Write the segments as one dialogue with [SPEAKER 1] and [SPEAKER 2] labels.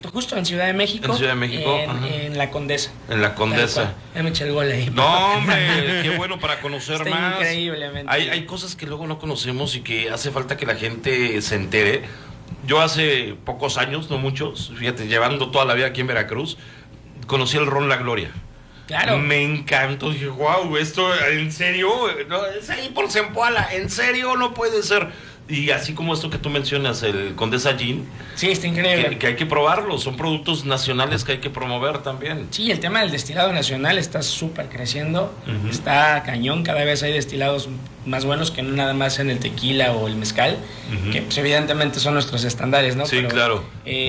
[SPEAKER 1] justo en Ciudad de México.
[SPEAKER 2] En Ciudad de México.
[SPEAKER 1] En La Condesa.
[SPEAKER 2] En La Condesa.
[SPEAKER 1] Ya me eché el gol ahí.
[SPEAKER 2] No, hombre, qué bueno para conocer
[SPEAKER 1] Está
[SPEAKER 2] más.
[SPEAKER 1] Increíblemente.
[SPEAKER 2] Hay cosas que luego no conocemos y que hace falta que la gente se entere. Yo hace pocos años, no muchos, fíjate, llevando toda la vida aquí en Veracruz, conocí el ron La Gloria.
[SPEAKER 1] Claro.
[SPEAKER 2] Me encantó, dije, wow, esto, ¿en serio? No, es ahí por Zempoala, ¿en serio? No puede ser. Y así como esto que tú mencionas, el Condesa Gin.
[SPEAKER 1] Sí, está increíble.
[SPEAKER 2] Que hay que probarlo, son productos nacionales que hay que promover también.
[SPEAKER 1] Sí, el tema del destilado nacional está súper creciendo, está cañón, cada vez hay destilados más buenos que no nada más en el tequila o el mezcal, que pues, evidentemente son nuestros estándares, ¿no?
[SPEAKER 2] Sí,
[SPEAKER 1] pero,
[SPEAKER 2] claro.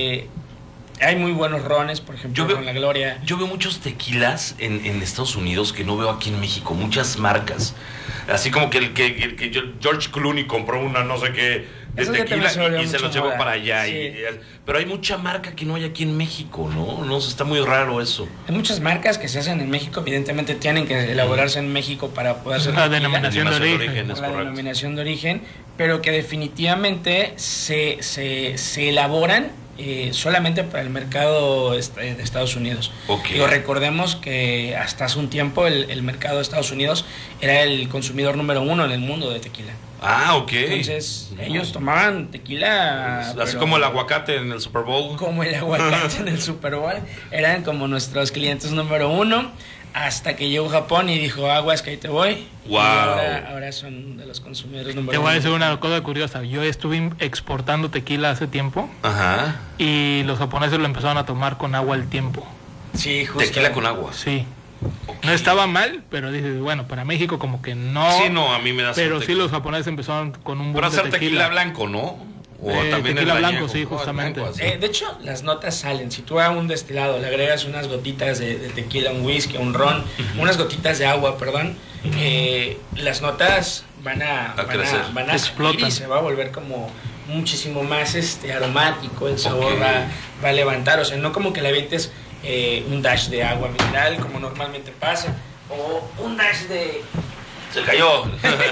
[SPEAKER 1] Hay muy buenos rones, por ejemplo, con La Gloria.
[SPEAKER 2] Yo veo muchos tequilas en Estados Unidos que no veo aquí en México, muchas marcas. Así como que George Clooney compró una no sé qué de tequila y se los llevó para allá.
[SPEAKER 1] Sí.
[SPEAKER 2] Pero hay mucha marca que no hay aquí en México, ¿no? No, está muy raro eso.
[SPEAKER 1] Hay muchas marcas que se hacen en México, evidentemente tienen que elaborarse en México para poder ser
[SPEAKER 3] la denominación de origen.
[SPEAKER 1] La denominación de origen, pero que definitivamente se elaboran solamente para el mercado de Estados Unidos.
[SPEAKER 2] Okay.
[SPEAKER 1] Digo, recordemos que hasta hace un tiempo el mercado de Estados Unidos era el consumidor número 1 en el mundo de tequila.
[SPEAKER 2] Ah, ok.
[SPEAKER 1] Entonces, ellos tomaban tequila...
[SPEAKER 2] Así como el aguacate en el Super Bowl.
[SPEAKER 1] Como el aguacate en el Super Bowl. Eran como nuestros clientes número 1. Hasta que llegó Japón y dijo, aguas que ahí te voy.
[SPEAKER 2] Wow.
[SPEAKER 1] Y ahora son de los consumidores número 1.
[SPEAKER 3] Te voy a decir una cosa curiosa. Yo estuve exportando tequila hace tiempo.
[SPEAKER 2] Ajá.
[SPEAKER 3] Y los japoneses lo empezaron a tomar con agua al tiempo.
[SPEAKER 1] Sí, justo.
[SPEAKER 2] Tequila con agua.
[SPEAKER 3] Sí.
[SPEAKER 2] Okay.
[SPEAKER 3] No estaba mal, pero dices, bueno, para México como que no.
[SPEAKER 2] Sí, no, a mí me da.
[SPEAKER 3] Pero sí los japoneses empezaron con un
[SPEAKER 2] boom de tequila. Pero hacer tequila blanco, ¿no? O también
[SPEAKER 3] tequila
[SPEAKER 2] el
[SPEAKER 3] blanco, sí, justamente.
[SPEAKER 2] Blanco,
[SPEAKER 1] de hecho, las notas salen. Si tú a un destilado le agregas unas gotitas de tequila, un whisky, un ron, unas gotitas de agua, perdón, las notas van a salir y se va a volver como muchísimo más aromático, el sabor va a levantar. O sea, no como que le avientes un dash de agua mineral como normalmente pasa, o un dash de...
[SPEAKER 2] Se cayó.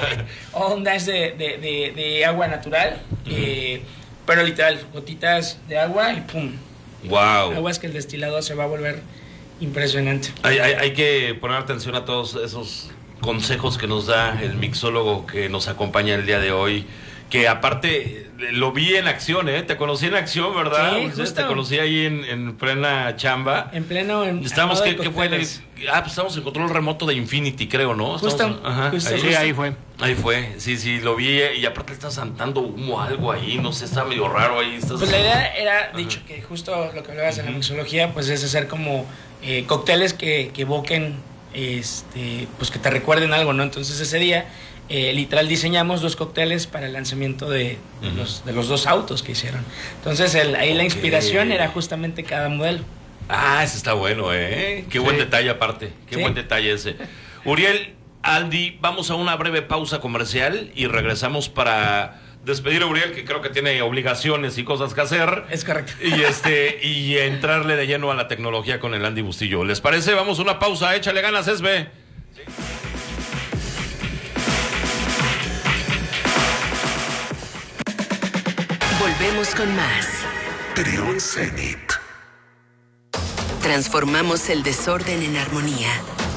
[SPEAKER 1] O un dash de agua natural, pero literal, gotitas de agua y pum.
[SPEAKER 2] Wow.
[SPEAKER 1] Agua es que el destilado se va a volver impresionante.
[SPEAKER 2] Hay que poner atención a todos esos consejos que nos da el mixólogo que nos acompaña el día de hoy. Que aparte lo vi en acción, ¿eh? Te conocí en acción, ¿verdad?
[SPEAKER 1] Sí, justo.
[SPEAKER 2] Te conocí ahí en plena chamba. Estábamos, ¿qué fue? Pues estábamos en control remoto de Infinity, creo, ¿no?
[SPEAKER 1] Justo.
[SPEAKER 3] Ahí fue.
[SPEAKER 2] Ahí fue, sí, lo vi. Y aparte le estás saltando humo algo ahí, no sé, está medio raro ahí.
[SPEAKER 1] Pues la idea era, dicho que justo lo que hablabas en la mixología, pues es hacer como cócteles que evoquen, pues que te recuerden algo, ¿no? Entonces ese día... literal diseñamos 2 cócteles para el lanzamiento de los 2 autos que hicieron. Entonces ahí la inspiración era justamente cada modelo.
[SPEAKER 2] Ah, ese está bueno, Qué buen detalle aparte. Qué buen detalle ese. Uriel, Aldi, vamos a una breve pausa comercial y regresamos para despedir a Uriel, que creo que tiene obligaciones y cosas que hacer.
[SPEAKER 1] Es correcto.
[SPEAKER 2] Y entrarle de lleno a la tecnología con el Andy Bustillo. ¿Les parece? Vamos a una pausa. Échale ganas, Esbe. Sí.
[SPEAKER 4] Volvemos con más.
[SPEAKER 5] Trión Zenit.
[SPEAKER 4] Transformamos el desorden en armonía.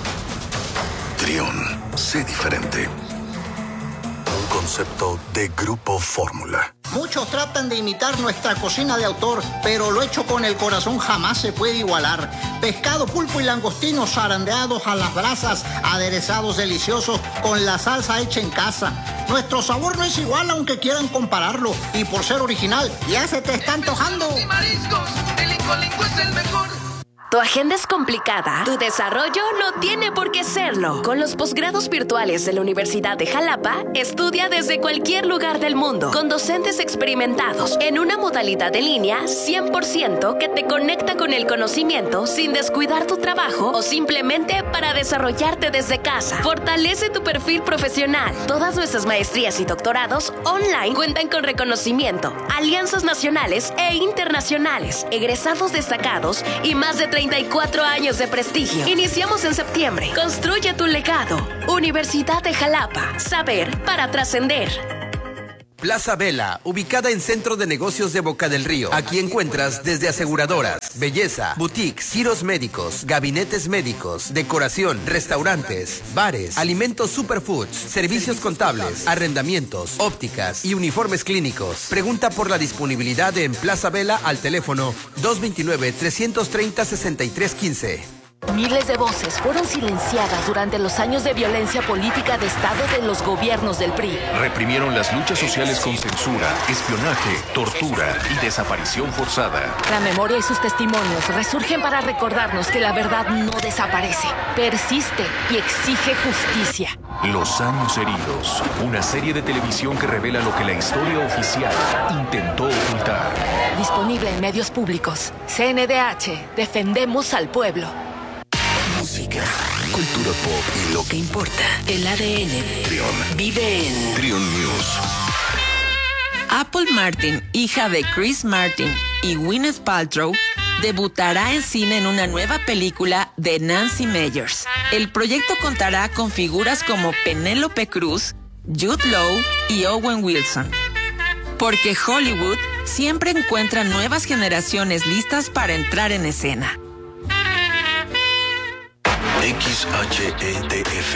[SPEAKER 5] Trión, sé diferente. Un concepto de Grupo Fórmula.
[SPEAKER 6] Muchos tratan de imitar nuestra cocina de autor, pero lo hecho con el corazón jamás se puede igualar. Pescado, pulpo y langostinos zarandeados a las brasas, aderezados deliciosos con la salsa hecha en casa. Nuestro sabor no es igual aunque quieran compararlo, y por ser original ya se te está antojando.
[SPEAKER 7] Y mariscos, el Lincoln es el mejor.
[SPEAKER 8] ¿Tu agenda es complicada? ¿Tu desarrollo no tiene por qué serlo? Con los posgrados virtuales de la Universidad de Jalapa, estudia desde cualquier lugar del mundo, con docentes experimentados, en una modalidad en línea 100% que te conecta con el conocimiento sin descuidar tu trabajo o simplemente para desarrollarte desde casa. Fortalece tu perfil profesional. Todas nuestras maestrías y doctorados online cuentan con reconocimiento, alianzas nacionales e internacionales, egresados destacados y más de 34 años de prestigio. Iniciamos en septiembre. Construye tu legado. Universidad de Jalapa. Saber para trascender.
[SPEAKER 9] Plaza Vela, ubicada en Centro de Negocios de Boca del Río. Aquí encuentras desde aseguradoras, belleza, boutiques, giros médicos, gabinetes médicos, decoración, restaurantes, bares, alimentos superfoods, servicios contables, arrendamientos, ópticas y uniformes clínicos. Pregunta por la disponibilidad en Plaza Vela al teléfono 229-330-6315.
[SPEAKER 8] Miles de voces fueron silenciadas durante los años de violencia política de Estado de los gobiernos del PRI.
[SPEAKER 10] Reprimieron las luchas sociales con censura, espionaje, tortura y desaparición forzada.
[SPEAKER 8] La memoria y sus testimonios resurgen para recordarnos que la verdad no desaparece, persiste y exige justicia.
[SPEAKER 10] Los años heridos, una serie de televisión que revela lo que la historia oficial intentó ocultar.
[SPEAKER 8] Disponible en medios públicos. CNDH, defendemos al pueblo.
[SPEAKER 5] Música, cultura pop y lo que importa.
[SPEAKER 4] El ADN.
[SPEAKER 5] Trión.
[SPEAKER 4] Vive en
[SPEAKER 5] Trión News.
[SPEAKER 11] Apple Martin, hija de Chris Martin y Gwyneth Paltrow, debutará en cine en una nueva película de Nancy Meyers. El proyecto contará con figuras como Penélope Cruz, Jude Law y Owen Wilson. Porque Hollywood siempre encuentra nuevas generaciones listas para entrar en escena.
[SPEAKER 5] XHETF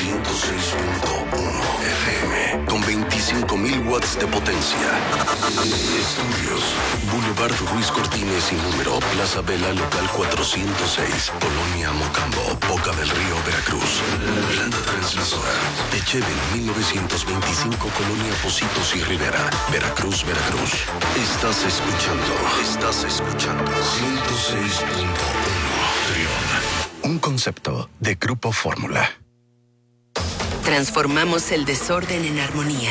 [SPEAKER 5] 106.1 FM con 25.000 watts de potencia. Estudios Boulevard Ruiz Cortines y número Plaza Vela Local 406, Colonia Mocambo, Boca del Río, Veracruz. Planta transmisora Techeven 1925, Colonia Pocitos y Rivera, Veracruz, Veracruz. Estás escuchando 106.1 Trión. Un concepto de Grupo Fórmula.
[SPEAKER 4] Transformamos el desorden en armonía.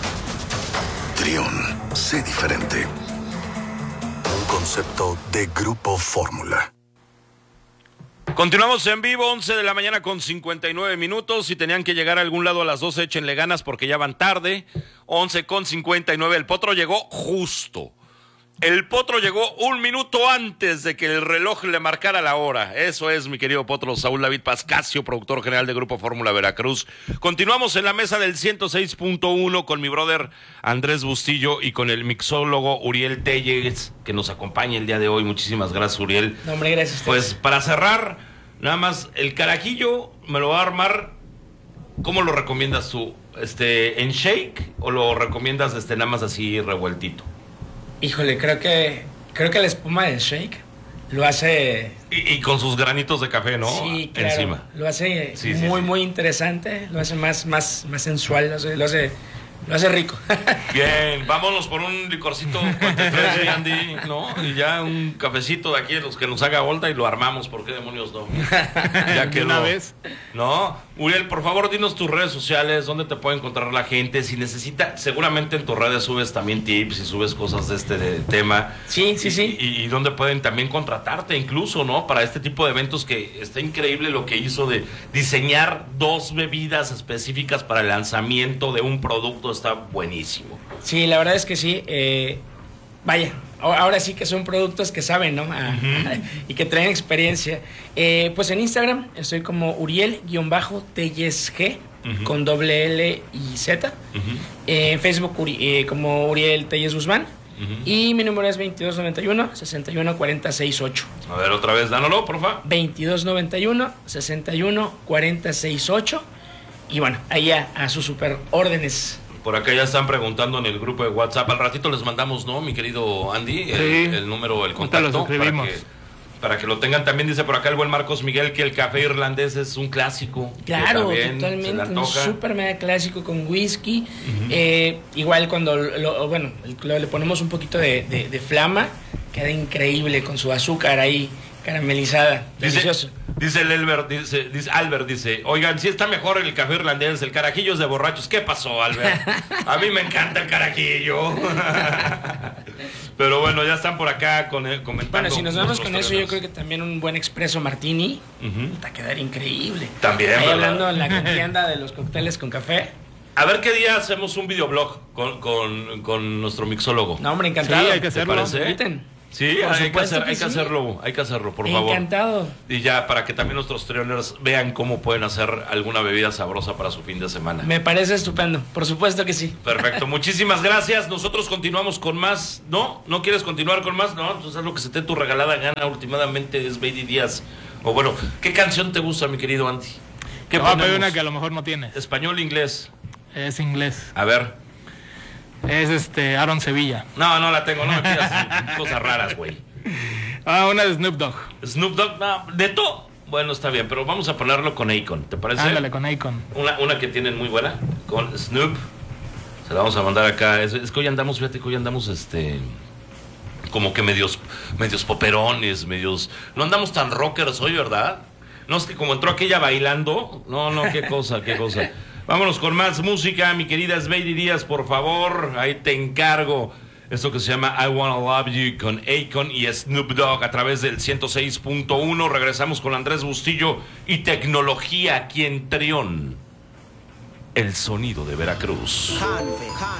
[SPEAKER 5] Trión, sé diferente. Un concepto de Grupo Fórmula.
[SPEAKER 2] Continuamos en vivo, 11 de la mañana con 59 minutos. Si tenían que llegar a algún lado a las 12, échenle ganas porque ya van tarde. 11 con 59. El Potro llegó justo. El Potro llegó un minuto antes de que el reloj le marcara la hora. Eso es, mi querido Potro. Saúl David Pascasio, productor general de Grupo Fórmula Veracruz. Continuamos en la mesa del 106.1 con mi brother Andrés Bustillo y con el mixólogo Uriel Telles, que nos acompaña el día de hoy. Muchísimas gracias, Uriel.
[SPEAKER 1] No, hombre, gracias.
[SPEAKER 2] Pues para cerrar, nada más, el carajillo me lo va a armar. ¿Cómo lo recomiendas tú? ¿En shake o lo recomiendas nada más así revueltito?
[SPEAKER 1] Híjole, creo que la espuma del shake lo hace...
[SPEAKER 2] Y con sus granitos de café, ¿no?
[SPEAKER 1] Sí, claro.
[SPEAKER 2] Encima.
[SPEAKER 1] Lo hace muy interesante, lo hace más sensual, lo hace rico.
[SPEAKER 2] Bien, vámonos por un licorcito 43, Andy, ¿no? Y ya un cafecito de aquí, de los que nos haga vuelta y lo armamos, ¿por qué demonios no? Ya quedó.
[SPEAKER 3] Una vez.
[SPEAKER 2] ¿No? Uriel, por favor, dinos tus redes sociales, dónde te puede encontrar la gente, si necesita, seguramente en tus redes subes también tips y subes cosas de tema.
[SPEAKER 1] Sí.
[SPEAKER 2] Y dónde pueden también contratarte incluso, ¿no? Para este tipo de eventos, que está increíble lo que hizo de diseñar 2 bebidas específicas para el lanzamiento de un producto, está buenísimo.
[SPEAKER 1] Sí, la verdad es que sí. Vaya, ahora sí que son productos que saben, ¿no? Y que traen experiencia. Pues en Instagram estoy como Uriel-Tellesg, con doble L y Z. En Facebook como Uriel Telles Guzmán. Y mi número es 2291-6146-8.
[SPEAKER 2] A ver, otra vez, dánoslo, porfa.
[SPEAKER 1] 2291-6146-8. Y bueno, ahí a sus super órdenes.
[SPEAKER 2] Por acá ya están preguntando en el grupo de WhatsApp. Al ratito les mandamos, ¿no, mi querido Andy? El número, el contacto. Para que lo tengan. También dice por acá el buen Marcos Miguel que el café irlandés es un clásico.
[SPEAKER 1] Claro, totalmente. Un súper mega clásico con whisky. Igual cuando le ponemos un poquito de flama, queda increíble con su azúcar ahí caramelizada. Delicioso.
[SPEAKER 2] Dice el Albert, dice, oigan, si está mejor el café irlandés, el carajillo es de borrachos. ¿Qué pasó, Albert? A mí me encanta el carajillo. Pero bueno, ya están por acá comentando.
[SPEAKER 1] Bueno, si nos vamos con eso, yo creo que también un buen expreso martini va a quedar increíble.
[SPEAKER 2] También,
[SPEAKER 1] ahí hablando en la contienda de los cócteles con café.
[SPEAKER 2] A ver qué día hacemos un videoblog con nuestro mixólogo.
[SPEAKER 1] No, hombre, encantado.
[SPEAKER 3] Sí, hay que hacerlo.
[SPEAKER 2] ¿Te parece? Sí, hay que hacerlo, por favor.
[SPEAKER 1] Encantado.
[SPEAKER 2] Y ya, para que también nuestros trailers vean cómo pueden hacer alguna bebida sabrosa para su fin de semana.
[SPEAKER 1] Me parece estupendo, por supuesto que sí.
[SPEAKER 2] Perfecto, muchísimas gracias. Nosotros continuamos con más. ¿No? ¿No quieres continuar con más? No, entonces lo que se te tu regalada gana últimamente es Baby Díaz. O bueno, ¿qué canción te gusta, mi querido Andy?
[SPEAKER 3] Te voy a pedir una que a lo mejor no tienes.
[SPEAKER 2] ¿Español o inglés?
[SPEAKER 3] Es inglés.
[SPEAKER 2] A ver.
[SPEAKER 3] Es Aaron Sevilla.
[SPEAKER 2] No la tengo, no me pidas cosas raras, güey.
[SPEAKER 3] Una de Snoop Dogg.
[SPEAKER 2] Snoop Dogg, no, de todo. Bueno, está bien, pero vamos a ponerlo con Akon, ¿te parece?
[SPEAKER 3] Ándale, con Akon.
[SPEAKER 2] Una que tienen muy buena, con Snoop. Se la vamos a mandar acá. Es que hoy andamos, fíjate que hoy andamos como que medios poperones, no andamos tan rockers hoy, ¿verdad? No, es que como entró aquella bailando, no, qué cosa. Vámonos con más música, mi querida Sveidi Díaz, por favor, ahí te encargo. Esto que se llama I Wanna Love You con Akon y Snoop Dogg a través del 106.1. Regresamos con Andrés Bustillo y tecnología aquí en Trión. El sonido de Veracruz.